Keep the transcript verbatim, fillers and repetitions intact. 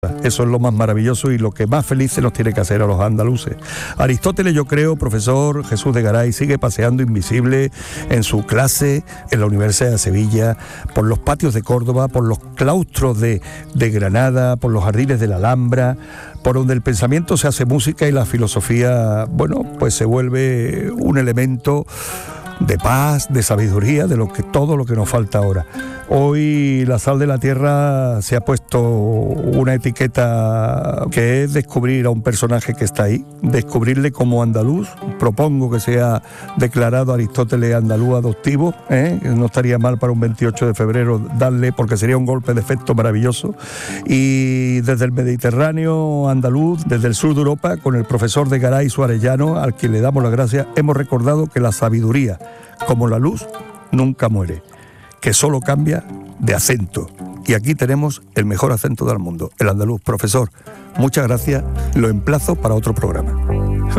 Eso es lo más maravilloso y lo que más felices nos tiene que hacer a los andaluces. Aristóteles, yo creo, profesor Jesús de Garay, sigue paseando invisible en su clase en la Universidad de Sevilla, por los patios de Córdoba, por los claustros de, de Granada, por los jardines de la Alhambra, por donde el pensamiento se hace música y la filosofía, bueno, pues se vuelve un elemento de paz, de sabiduría, de lo que todo lo que nos falta ahora. Hoy La Sal de la Tierra se ha puesto una etiqueta que es descubrir a un personaje que está ahí, descubrirle como andaluz. Propongo que sea declarado Aristóteles andaluz adoptivo, ¿eh? No estaría mal para un veintiocho de febrero darle, porque sería un golpe de efecto maravilloso. Y desde el Mediterráneo andaluz, desde el sur de Europa, con el profesor de Garay Suárez Llano, al que le damos las gracias, hemos recordado que la sabiduría, como la luz, nunca muere, que solo cambia de acento. Y aquí tenemos el mejor acento del mundo, el andaluz. Profesor, muchas gracias, lo emplazo para otro programa.